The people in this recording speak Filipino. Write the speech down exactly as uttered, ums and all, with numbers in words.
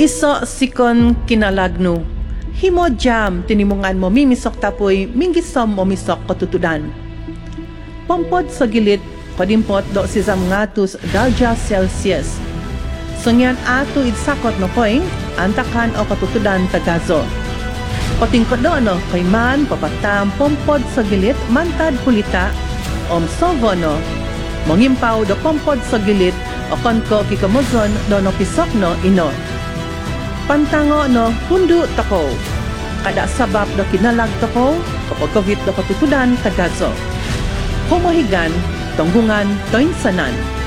Iso sikon kinalagno. Himo jam tinimungan mo mimisok tapoy minggisom mo misok katutudan. Pompod sa gilit padimpot do si Zamngatus Dalja Celsius. Sungyan ato idsakot no koing antakan o katutudan tagazo. Patingkod do no kay man papatam pompod sa gilit mantad kulita om sovo no. Mangimpaw do pompod sa gilit o konko kikamuzon do no pisok no ino. Pantango no hundu tako. Kada sabab do kinalag tako kapag kavit do katutudan tagazo. Humahigan, tunggungan, toinsanan.